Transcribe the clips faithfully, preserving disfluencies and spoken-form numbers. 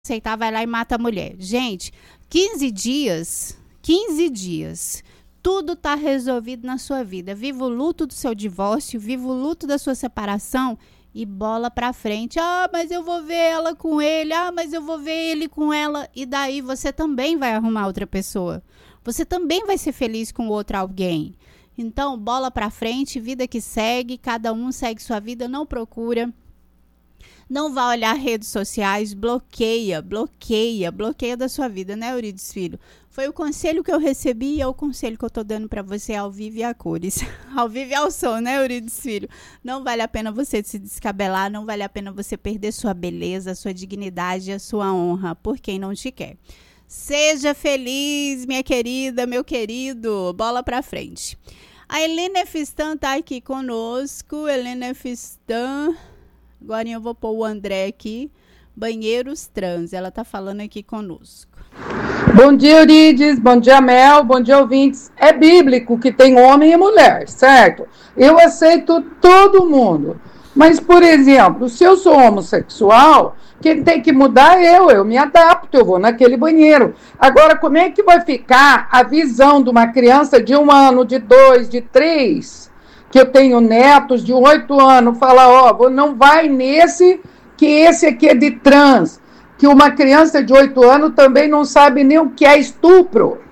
aceitar, vai lá e mata a mulher. Gente, quinze dias, quinze dias, tudo tá resolvido na sua vida. Viva o luto do seu divórcio, viva o luto da sua separação e bola pra frente. Ah, mas eu vou ver ela com ele, ah, mas eu vou ver ele com ela. E daí você também vai arrumar outra pessoa. Você também vai ser feliz com outro alguém. Então, bola pra frente, vida que segue, cada um segue sua vida, não procura. Não vá olhar redes sociais, bloqueia, bloqueia, bloqueia da sua vida, né, Eurides Filho? Foi o conselho que eu recebi e é o conselho que eu tô dando para você ao vivo e a cores. Ao vivo e ao som, né, Eurides Filho? Não vale a pena você se descabelar, não vale a pena você perder sua beleza, sua dignidade, a sua honra, por quem não te quer. Seja feliz, minha querida, meu querido, bola pra frente. A Helena Fistan tá aqui conosco, Helena Fistan... Agora eu vou pôr o André aqui. Banheiros trans. Ela tá falando aqui conosco. Bom dia, Eurides. Bom dia, Mel. Bom dia, ouvintes. É bíblico que tem homem e mulher, certo? Eu aceito todo mundo. Mas, por exemplo, se eu sou homossexual, quem tem que mudar é eu. Eu me adapto, eu vou naquele banheiro. Agora, como é que vai ficar a visão de uma criança de um ano, de dois, de três... que eu tenho netos de oito anos, falar, ó, não vai nesse, que esse aqui é de trans, que uma criança de oito anos também não sabe nem o que é estupro.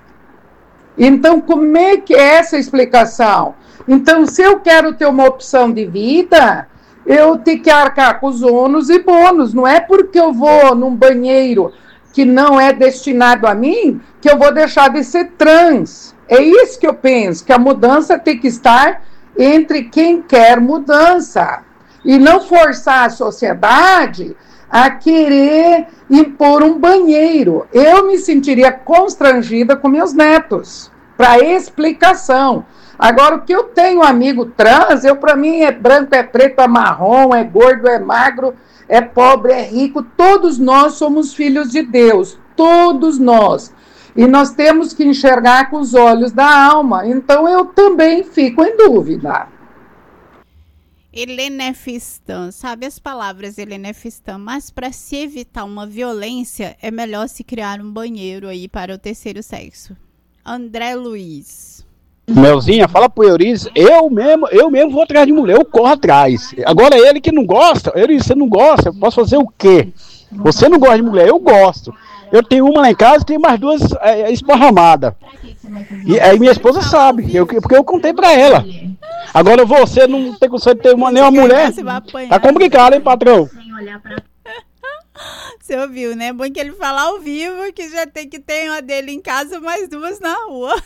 Então, como é que é essa explicação? Então, se eu quero ter uma opção de vida, eu tenho que arcar com os ônus e bônus, não é porque eu vou num banheiro que não é destinado a mim, que eu vou deixar de ser trans. É isso que eu penso, que a mudança tem que estar entre quem quer mudança e não forçar a sociedade a querer impor um banheiro. Eu me sentiria constrangida com meus netos para explicação. Agora, o que eu tenho amigo trans, eu para mim é branco, é preto, é marrom, é gordo, é magro, é pobre, é rico. Todos nós somos filhos de Deus, todos nós. E nós temos que enxergar com os olhos da alma. Então, eu também fico em dúvida. Helena Fistan, sabe as palavras Helena Fistan, mas para se evitar uma violência, é melhor se criar um banheiro aí para o terceiro sexo. André Luiz. Melzinha, fala pro Eurides, eu mesmo, eu mesmo vou atrás de mulher, eu corro atrás. Agora ele que não gosta, Eurides, você não gosta, eu posso fazer o quê? Você não gosta de mulher, eu gosto. Eu tenho uma lá em casa e tenho mais duas é, esparramadas. E aí minha esposa sabe, eu, porque eu contei pra ela. Agora você não tem condição de ter uma, nenhuma mulher. Tá complicado, hein, patrão? Você ouviu, né? Bom que ele fala ao vivo que já tem que ter uma dele em casa, mais duas na rua.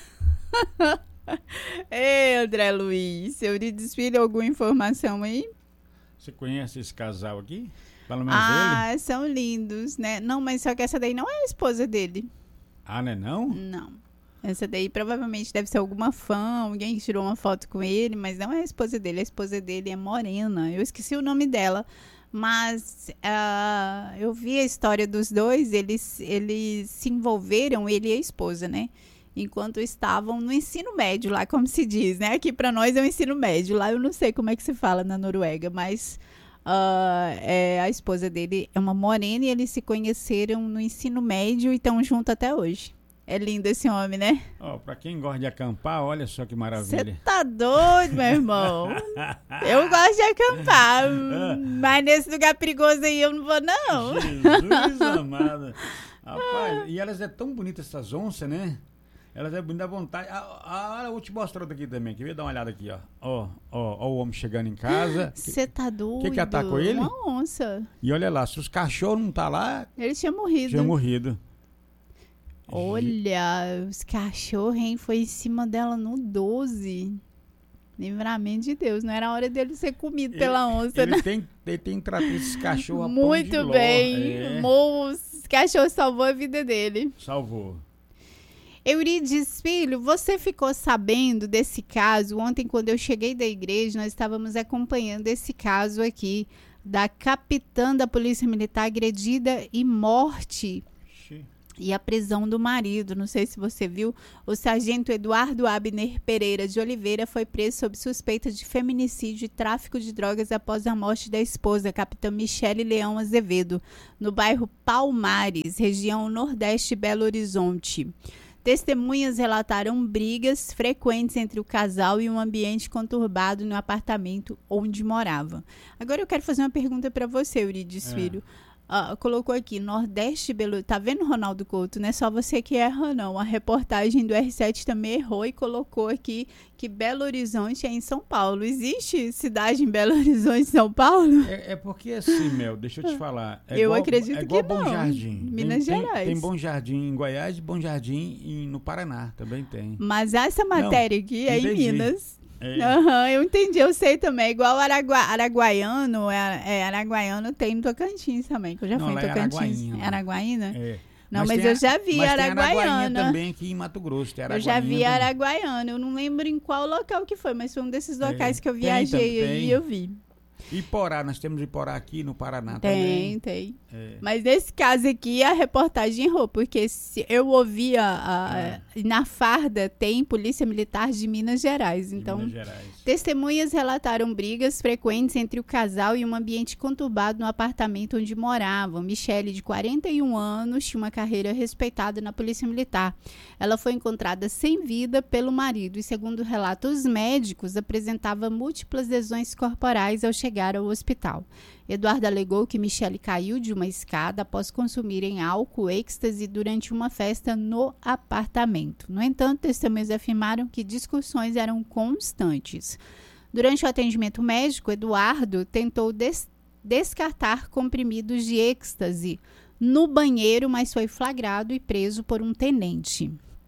Ei, André Luiz, Eurides Filho, alguma informação aí? Você conhece esse casal aqui? Pelo menos ah, ele? São lindos, né? Não, mas só que essa daí não é a esposa dele. Ah, não é não? Não. Essa daí provavelmente deve ser alguma fã, alguém que tirou uma foto com ele, mas não é a esposa dele. A esposa dele é morena. Eu esqueci o nome dela. Mas uh, eu vi a história dos dois, eles, eles se envolveram, ele e a esposa, né? Enquanto estavam no ensino médio, lá como se diz, né? Aqui pra nós é o ensino médio. Lá eu não sei como é que se fala na Noruega, mas... Uh, é, a esposa dele é uma morena e eles se conheceram no ensino médio e estão juntos até hoje. É lindo esse homem, né? Ó, oh, pra quem gosta de acampar, olha só que maravilha. Você tá doido, meu irmão? Eu gosto de acampar, mas nesse lugar perigoso aí eu não vou, não. Jesus amado. Rapaz, e elas é tão bonitas, essas onças, né? Elas é bonita à vontade. Ah, ah, eu vou te mostrar outra aqui também. Quer ver? Dá uma olhada aqui, ó. Ó, ó, ó o homem chegando em casa. Você tá doido? O que que atacou ele? Uma onça. E olha lá, se os cachorros não tá lá... Ele tinha morrido. Tinha morrido. Olha, os cachorros, hein? Foi em cima dela no doze. Livramento de Deus. Não era hora dele ser comido ele, pela onça, ele né? Tem, ele tem que tratar esses cachorros a muito pão de bem. É. Os cachorros salvou a vida dele. Salvou. Eurides Filho, você ficou sabendo desse caso? Ontem, quando eu cheguei da igreja, nós estávamos acompanhando esse caso aqui da capitã da Polícia Militar agredida e morte. e a prisão do marido. Não sei se você viu, o sargento Eduardo Abner Pereira de Oliveira foi preso sob suspeita de feminicídio e tráfico de drogas após a morte da esposa, capitã Michele Leão Azevedo, no bairro Palmares, região nordeste Belo Horizonte. Testemunhas relataram brigas frequentes entre o casal e um ambiente conturbado no apartamento onde morava. Agora eu quero fazer uma pergunta para você, Eurídice É. Filho. Uh, colocou aqui, Nordeste Belo... Tá vendo, Ronaldo Couto? Não é só você que erra, não. A reportagem do R sete também errou e colocou aqui que Belo Horizonte é em São Paulo. Existe cidade em Belo Horizonte, São Paulo? É, é porque assim, Mel, deixa eu te falar. É Eu igual, acredito é igual que Bom não. Jardim. Minas tem, Gerais. Tem, tem Bom Jardim em Goiás e Bom Jardim em, no Paraná, também tem. Mas essa matéria aqui é em entendi. Minas. É. Aham, eu entendi, eu sei também. Igual Aragua, Araguaiano, é, é, Araguaiano tem no Tocantins também, que eu já Não, fui em lá é Tocantins. Araguaína, né? Araguaína? É. Não, mas, tem eu a- já vi mas tem Araguaiana. também aqui em Mato Grosso. Tem Eu já vi Araguaína também. Araguaiana. Eu não lembro em qual local que foi, mas foi um desses É, locais que eu tem viajei também. aí e eu vi. Iporá, nós temos Iporá aqui no Paraná Tem, também. tem. É. Mas nesse caso aqui, a reportagem errou, porque se eu ouvia a- É. na farda tem Polícia Militar de Minas Gerais. de Então, Minas Gerais. testemunhas relataram brigas frequentes entre o casal e um ambiente conturbado no apartamento onde moravam. Michele, de quarenta e um anos, tinha uma carreira respeitada na Polícia Militar. Ela foi encontrada sem vida pelo marido e, segundo relatos médicos, apresentava múltiplas lesões corporais ao chegar ao hospital. Eduardo alegou que Michele caiu de uma escada após consumirem álcool êxtase durante uma festa no apartamento. No entanto, testemunhas afirmaram que discussões eram constantes. Durante o atendimento médico, Eduardo tentou des- descartar comprimidos de êxtase no banheiro, mas foi flagrado e preso por um tenente.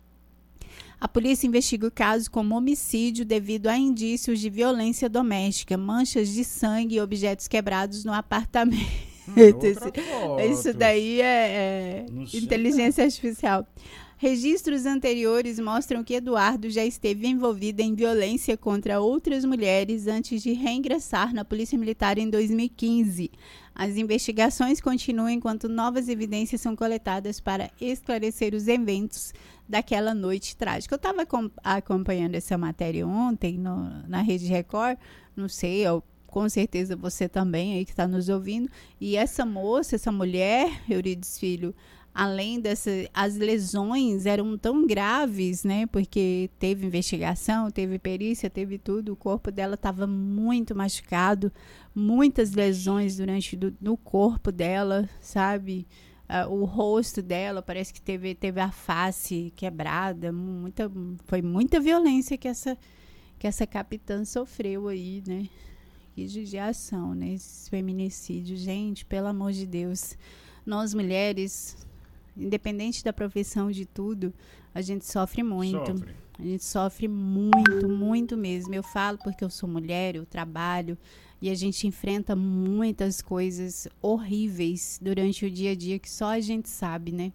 A polícia investiga o caso como homicídio devido a indícios de violência doméstica, manchas de sangue e objetos quebrados no apartamento. Hum, Esse- outra foto. Isso daí é, é Não sei. inteligência artificial. Registros anteriores mostram que Eduardo já esteve envolvido em violência contra outras mulheres antes de reingressar na Polícia Militar em dois mil e quinze. As investigações continuam enquanto novas evidências são coletadas para esclarecer os eventos daquela noite trágica. Eu estava acompanhando essa matéria ontem no, na Rede Record, não sei, eu, com certeza você também aí que está nos ouvindo, e essa moça, essa mulher, Eurídice Filho, além dessas, as lesões eram tão graves, né? Porque teve investigação, teve perícia, teve tudo. O corpo dela estava muito machucado, muitas lesões durante do, no corpo dela, sabe? Uh, o rosto dela parece que teve, teve a face quebrada, muita, foi muita violência que essa, que essa capitã sofreu aí, né? Que judiação, né? Esse feminicídio, gente, pelo amor de Deus. Nós mulheres, independente da profissão, de tudo, a gente sofre muito. Sofre. A gente sofre muito, muito mesmo. Eu falo porque eu sou mulher, eu trabalho e a gente enfrenta muitas coisas horríveis durante o dia a dia que só a gente sabe, né?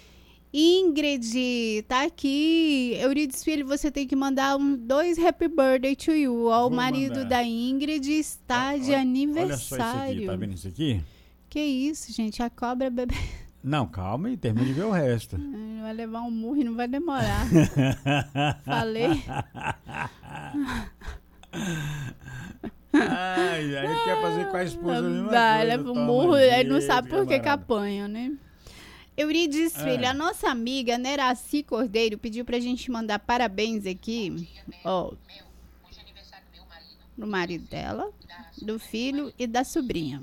Ingrid, tá aqui. Eurídice Filho, você tem que mandar um, dois happy birthday to you. Ó, o Vou marido mandar. da Ingrid está Ó, de olha- aniversário. Olha só isso aqui, tá vendo isso aqui? Que isso, gente? A cobra bebê Não, calma e termina de ver o resto. vai levar um murro e não vai demorar. Falei. Ai, ai, ele quer fazer com a esposa a mesma Vai, coisa, leva um toma murro, ele não jeito, sabe por que que camarada. apanha, né? Eurídice É. Filho, a nossa amiga Neraci Cordeiro pediu pra gente mandar parabéns aqui, ó, no marido dela, do filho e da sobrinha.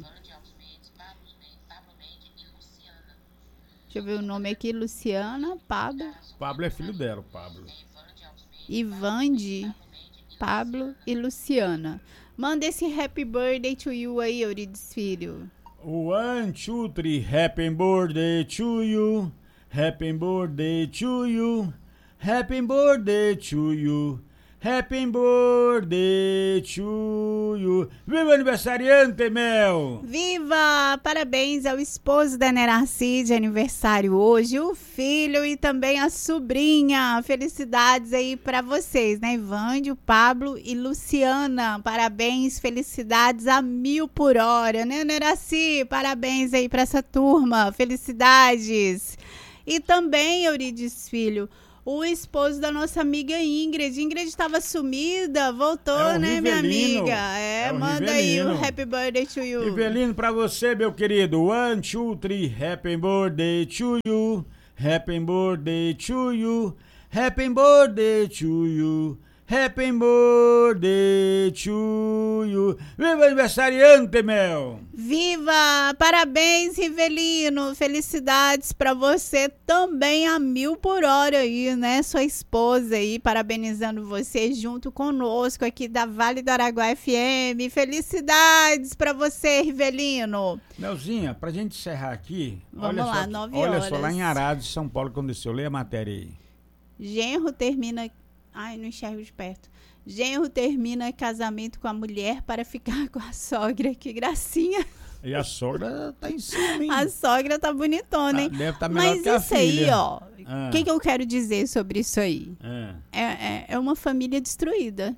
Deixa eu ver o nome aqui, Luciana, Pablo, Pablo é filho dela, o Pablo. Ivande, Pablo e Luciana. Manda esse happy birthday to you aí, Eurídice Filho. One, two, three, happy birthday to you, happy birthday to you, happy birthday to you, happy birthday to you. Viva o aniversariante, Mel! Viva! Parabéns ao esposo da Neraci de aniversário hoje, o filho e também a sobrinha. Felicidades aí pra vocês, né? Ivande, Pablo e Luciana. Parabéns, felicidades a mil por hora, né, Neraci? Parabéns aí pra essa turma. Felicidades! E também, Euridice Filho, o esposo da nossa amiga Ingrid. Ingrid estava sumida, voltou, É o né, Rivelino. minha amiga? É, É o manda aí Rivelino. o Happy Birthday to you. Rivelino, pra você, meu querido. One, two, three. Happy birthday to you. Happy birthday to you. Happy birthday to you. Happy birthday to you. Viva aniversariante, Mel! Viva! Parabéns, Rivelino! Felicidades pra você também a mil por hora aí, né? Sua esposa aí, parabenizando você junto conosco aqui da Vale do Araguaia F M. Felicidades pra você, Rivelino! Melzinha, pra gente encerrar aqui, Vamos olha lá, só, nove olha horas. só, lá em Arados, São Paulo, quando desceu, lê a matéria aí. Genro termina... Ai, não enxergo de perto. Genro termina casamento com a mulher para ficar com a sogra. Que gracinha. E a sogra tá em cima, hein? A sogra tá bonitona, hein? Tá- deve tá melhor Mas que a isso aí, filha. ó. O Ah. que, que eu quero dizer sobre isso aí? É. É, é, é uma família destruída.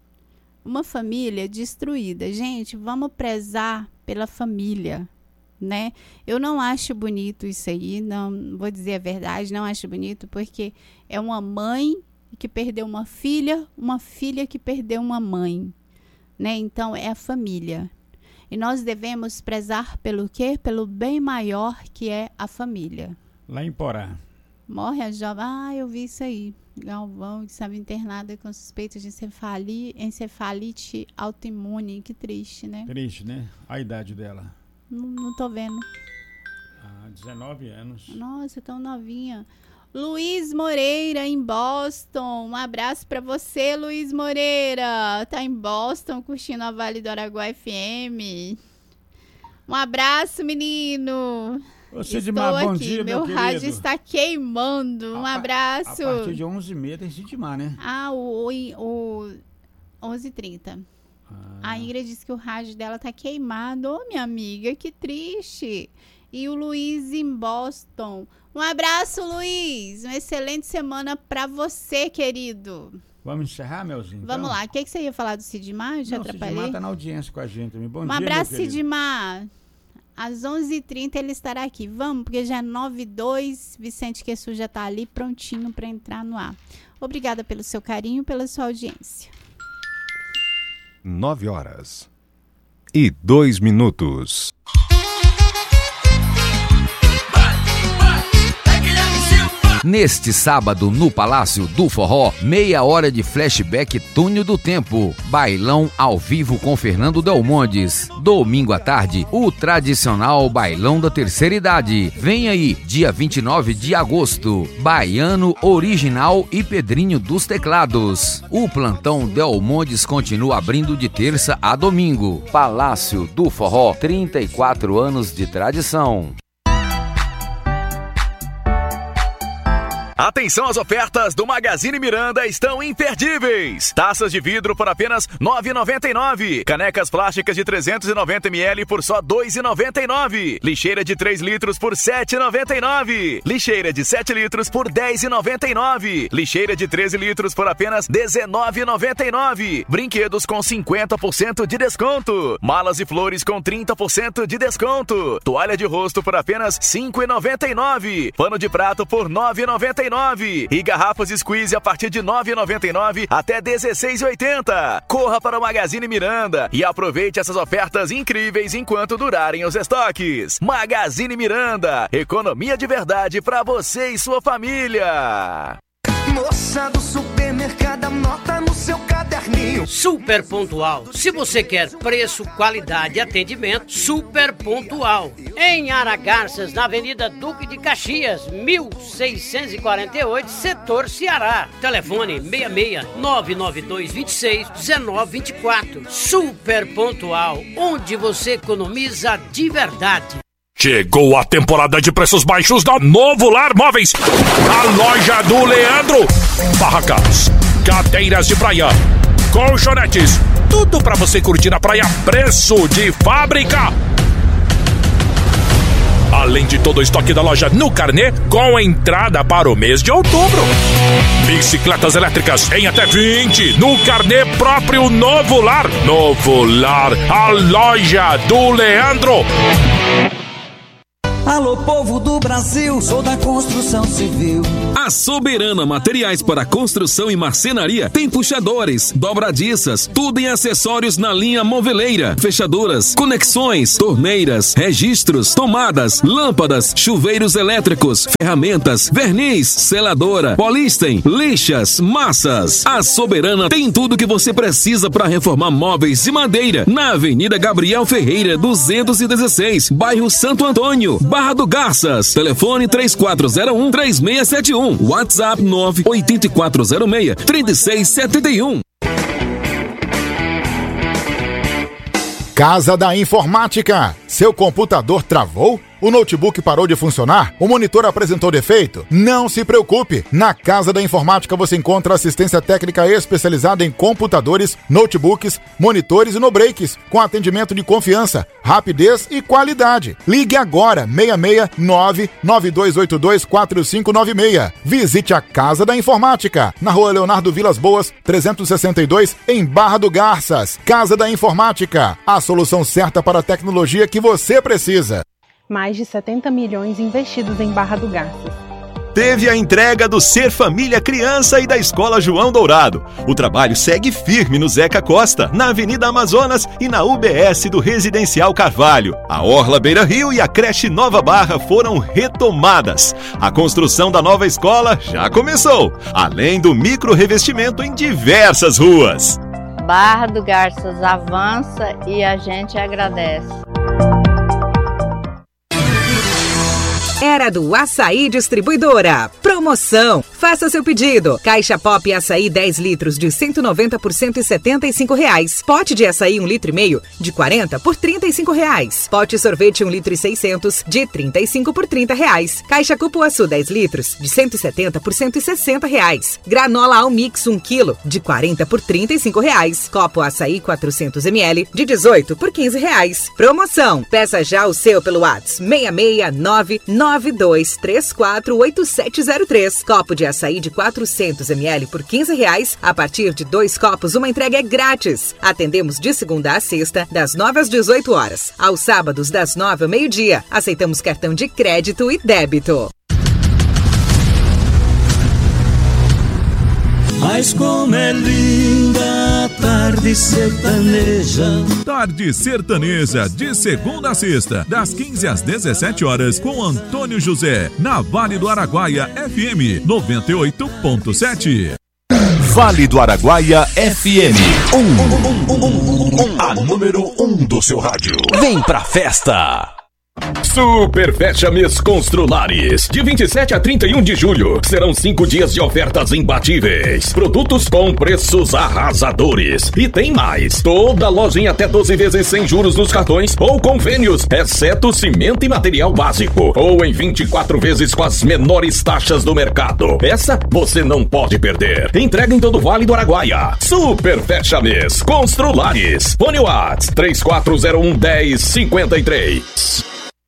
Uma família destruída. Gente, vamos prezar pela família, né? Eu não acho bonito isso aí, não vou dizer a verdade, não acho bonito, porque é uma mãe que perdeu uma filha, uma filha que perdeu uma mãe, né? Então é a família. E nós devemos prezar pelo quê? Pelo bem maior que é a família. Lá em Porá. Morre a jovem. Ah, eu vi isso aí. Galvão, que estava internada com suspeita de encefali, encefalite autoimune. Que triste, né? Triste, né? A idade dela. Não, não tô vendo. Ah, dezenove anos. Nossa, tão novinha. Luiz Moreira, em Boston. Um abraço pra você, Luiz Moreira. Tá em Boston, curtindo a Vale do Araguaia F M. Um abraço, menino. Ô, Estou Sidmar, bom aqui. dia, meu, Meu querido. rádio está queimando. Um A pa- abraço. A partir de onze e meia tem Sidmar, né? Ah, o, o onze e trinta. Ah. A Ingrid disse que o rádio dela tá queimado. Ô, minha amiga, que triste. E o Luiz em Boston. Um abraço, Luiz. Uma excelente semana pra você, querido. Vamos encerrar, Melzinho? Vamos então? lá. O que, que você ia falar do Sidmar? Eu já Não, atrapalhei. Sidmar tá na audiência com a gente. Bom Um dia, abraço, meu querido. Sidmar. Às onze e trinta ele estará aqui. Vamos, porque já é nove e dois. Vicente Quessu já tá ali prontinho para entrar no ar. Obrigada pelo seu carinho, pela sua audiência. Nove horas e dois minutos. Neste sábado, no Palácio do Forró, meia hora de flashback Túnel do Tempo. Bailão ao vivo com Fernando Delmondes. Domingo à tarde, o tradicional Bailão da Terceira Idade. Vem aí, dia vinte e nove de agosto. Baiano Original e Pedrinho dos Teclados. O plantão Delmondes continua abrindo de terça a domingo. Palácio do Forró, trinta e quatro anos de tradição. Atenção, as ofertas do Magazine Miranda estão imperdíveis. Taças de vidro por apenas nove reais e noventa e nove centavos. Canecas plásticas de trezentos e noventa mililitros por só dois reais e noventa e nove centavos. Lixeira de três litros por sete reais e noventa e nove centavos. Lixeira de sete litros por dez reais e noventa e nove centavos. Lixeira de treze litros por apenas dezenove reais e noventa e nove centavos. Brinquedos com cinquenta por cento de desconto. Malas e flores com trinta por cento de desconto. Toalha de rosto por apenas cinco reais e noventa e nove centavos. Pano de prato por nove reais e noventa e nove centavos. E garrafas Squeeze a partir de nove reais e noventa e nove centavos até dezesseis reais e oitenta centavos. Corra para o Magazine Miranda e aproveite essas ofertas incríveis enquanto durarem os estoques. Magazine Miranda, economia de verdade para você e sua família. Moça do supermercado, anota no seu caderninho. Super Pontual. Se você quer preço, qualidade e atendimento, Super Pontual. Em Aragarças, na Avenida Duque de Caxias, mil seiscentos e quarenta e oito, setor Ceará. Telefone seis seis nove nove dois dois seis um nove dois quatro. Super Pontual, onde você economiza de verdade. Chegou a temporada de preços baixos da Novo Lar Móveis. A loja do Leandro. Barracas, cadeiras de praia, colchonetes, tudo pra você curtir a praia, preço de fábrica. Além de todo o estoque da loja no carnê, com entrada para o mês de outubro. Bicicletas elétricas em até vinte no carnê próprio Novo Lar. Novo Lar, a loja do Leandro. Alô, povo do Brasil, sou da construção civil. A Soberana Materiais para Construção e Marcenaria tem puxadores, dobradiças, tudo em acessórios na linha moveleira, fechaduras, conexões, torneiras, registros, tomadas, lâmpadas, chuveiros elétricos, ferramentas, verniz, seladora, polísten, lixas, massas. A Soberana tem tudo que você precisa para reformar móveis de madeira na Avenida Gabriel Ferreira, duzentos e dezesseis, bairro Santo Antônio, Barra do Garças. Telefone três quatro zero um, três seis sete um. WhatsApp nove oito quatro zero seis, três seis sete um. Casa da Informática. Seu computador travou? O notebook parou de funcionar? O monitor apresentou defeito? Não se preocupe! Na Casa da Informática você encontra assistência técnica especializada em computadores, notebooks, monitores e no-breaks, com atendimento de confiança, rapidez e qualidade. Ligue agora, seis seis nove, nove dois oito dois, quatro cinco nove seis. Visite a Casa da Informática, na Rua Leonardo Vilas Boas, trezentos e sessenta e dois, em Barra do Garças. Casa da Informática, a solução certa para a tecnologia que você precisa. Mais de setenta milhões investidos em Barra do Garças. Teve a entrega do Ser Família Criança e da Escola João Dourado. O trabalho segue firme no Zeca Costa, na Avenida Amazonas e na U B S do Residencial Carvalho. A Orla Beira Rio e a creche Nova Barra foram retomadas. A construção da nova escola já começou, além do micro-revestimento em diversas ruas. Barra do Garças avança e a gente agradece. Era do Açaí Distribuidora. Promoção. Faça seu pedido. Caixa Pop Açaí dez litros de cento e noventa por cento e setenta e cinco reais. Pote de açaí um litro e meio de quarenta por trinta e cinco reais. Pote sorvete um litro e seiscentos de trinta e cinco por trinta reais. Caixa Cupuaçu dez litros de cento e setenta por cento e sessenta reais. Granola Almix um quilo de quarenta por trinta e cinco reais. Copo Açaí quatrocentos mililitros de dezoito por quinze reais. Promoção. Peça já o seu pelo WhatsApp seis seis nove nove dois três quatro oito sete zero três. Copo de açaí de quatrocentos mililitros por quinze reais. A partir de dois copos, uma entrega é grátis. Atendemos de segunda a sexta, das nove às dezoito horas. Aos sábados, das nove ao meio-dia. Aceitamos cartão de crédito e débito. Mas como é linda a tarde sertaneja. Tarde Sertaneja, de segunda a sexta, das quinze às dezessete horas, com Antônio José, na Vale do Araguaia F M noventa e oito ponto sete. Vale do Araguaia F M um, um, um, um, um, a número um do seu rádio. Vem pra festa! Super Fecha Mês Construlares, de vinte e sete a trinta e um de julho. Serão cinco dias de ofertas imbatíveis, produtos com preços arrasadores. E tem mais, toda loja em até doze vezes sem juros nos cartões ou convênios, exceto cimento e material básico, ou em vinte e quatro vezes com as menores taxas do mercado. Essa você não pode perder. Entrega em todo o Vale do Araguaia. Super Fecha Mês Construlares. Fone Whats três quatro zero um, um zero cinco três.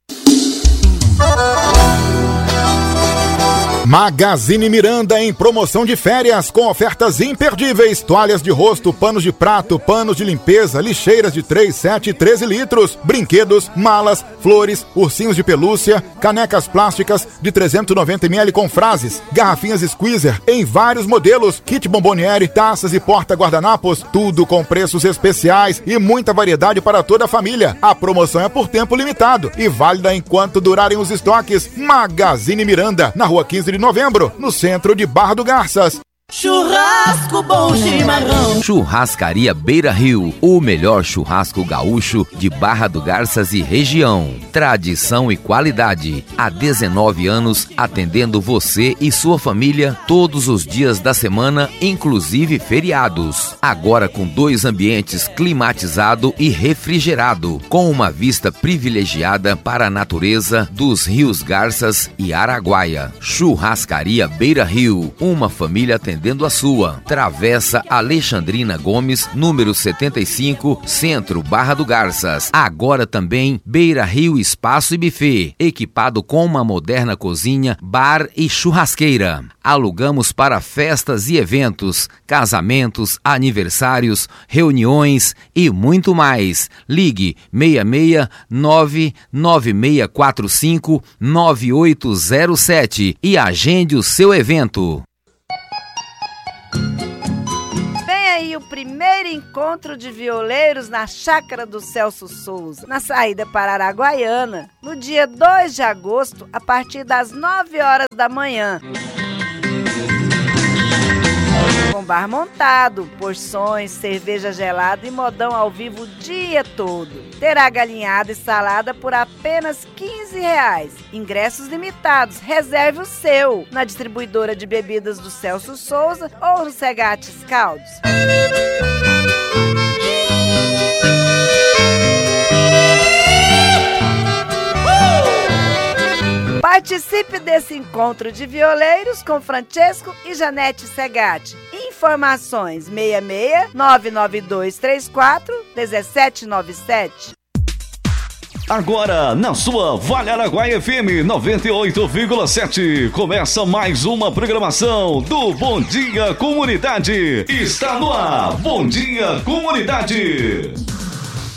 Magazine Miranda em promoção de férias com ofertas imperdíveis. Toalhas de rosto, panos de prato, panos de limpeza, lixeiras de três, sete e treze litros, brinquedos, malas, flores, ursinhos de pelúcia, canecas plásticas de trezentos e noventa mililitros com frases, garrafinhas Squeezer em vários modelos, kit bomboniere, taças e porta-guardanapos, tudo com preços especiais e muita variedade para toda a família. A promoção é por tempo limitado e válida enquanto durarem os estoques. Magazine Miranda, na rua quinze de novembro, no centro de Barra do Garças. Churrasco bom chimarrão. Churrascaria Beira Rio, o melhor churrasco gaúcho de Barra do Garças e região. Tradição e qualidade. Há dezenove anos atendendo você e sua família todos os dias da semana, inclusive feriados. Agora com dois ambientes climatizado e refrigerado, com uma vista privilegiada para a natureza dos rios Garças e Araguaia. Churrascaria Beira Rio, uma família atendendo vendendo a sua. Travessa Alexandrina Gomes, número setenta e cinco, Centro, Barra do Garças. Agora também Beira Rio Espaço e Buffet, equipado com uma moderna cozinha, bar e churrasqueira. Alugamos para festas e eventos, casamentos, aniversários, reuniões e muito mais. Ligue seis seis nove nove seis quatro cinco nove oito zero sete e agende o seu evento. Vem aí o primeiro encontro de violeiros na Chácara do Celso Souza, na saída para Araguaiana, no dia dois de agosto, a partir das nove horas da manhã. Com bar montado, porções, cerveja gelada e modão ao vivo o dia todo. Terá galinhada e salada por apenas quinze reais. Ingressos limitados. Reserve o seu na distribuidora de bebidas do Celso Souza ou no Segates Caldos. Participe desse encontro de violeiros com Francesco e Janete Segatti. Informações seis seis nove nove dois três quatro um sete nove sete. Agora, na sua Vale Araguaia F M noventa e oito vírgula sete, começa mais uma programação do Bom Dia Comunidade. Está no ar, Bom Dia Comunidade.